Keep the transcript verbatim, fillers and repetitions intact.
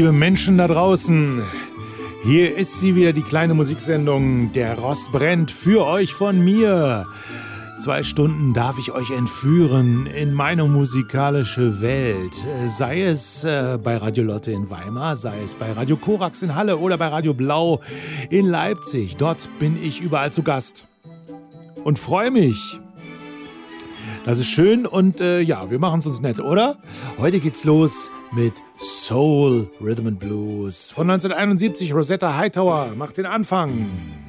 liebe Menschen da draußen. Hier ist sie wieder, die kleine Musiksendung Der Rost brennt, für euch von mir. Zwei Stunden darf ich euch entführen in meine musikalische Welt. Sei es äh, bei Radio Lotte in Weimar, sei es bei Radio Korax in Halle oder bei Radio Blau in Leipzig. Dort bin ich überall zu Gast und freue mich. Das ist schön und äh, ja, wir machen es uns nett, oder? Heute geht's los mit Soul Rhythm and Blues von neunzehnhunderteinundsiebzig. Rosetta Hightower macht den Anfang.